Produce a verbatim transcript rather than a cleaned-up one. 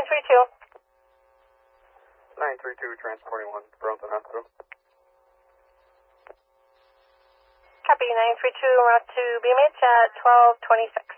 three two. nine three two, transporting one to Burlington Hospital. Copy, nine three two, route to B M H at twelve twenty-six.